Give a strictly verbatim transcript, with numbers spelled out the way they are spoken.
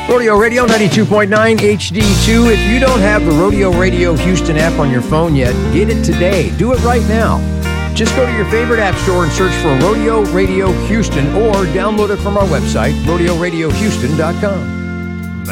Rodeo Radio ninety-two point nine H D two. If you don't have the Rodeo Radio Houston app on your phone yet, get it today. Do it right now. Just go to your favorite app store and search for Rodeo Radio Houston or download it from our website, rodeo radio houston dot com.